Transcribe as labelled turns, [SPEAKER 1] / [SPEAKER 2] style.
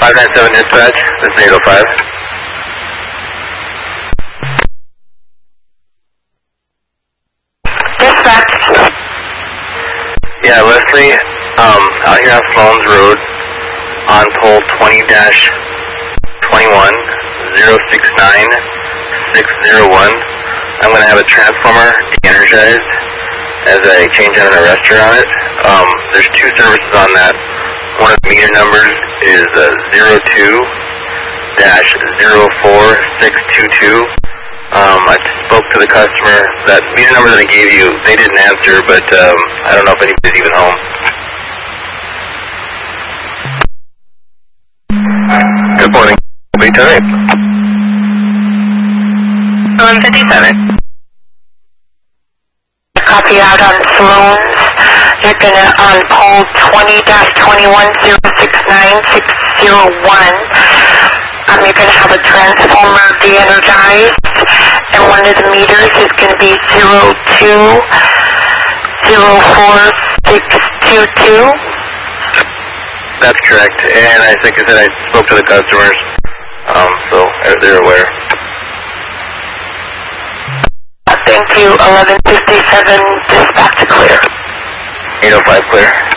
[SPEAKER 1] 597 dispatch, this is 805.
[SPEAKER 2] Dispatch.
[SPEAKER 1] Yeah, Leslie, out here on Sloan's Road, on pole 20-21, 069601. I'm going to have a transformer de-energized as I change out an arrestor on it. There's two services on that. One of the meter numbers is 02-04622. I spoke to the customer. That meter number that I gave you, they didn't answer, but I don't know if anybody's even home. Good morning. Be time.
[SPEAKER 2] 157. Copy out on Sloan's. You're going to, on pole 20-21069601, you're going to have a transformer de-energized, and one of the meters is going to be 02-04622.
[SPEAKER 1] That's correct, and I think I said I spoke to the customers, so they're aware.
[SPEAKER 2] Thank you. 1157 dispatch clear.
[SPEAKER 1] 805 clear.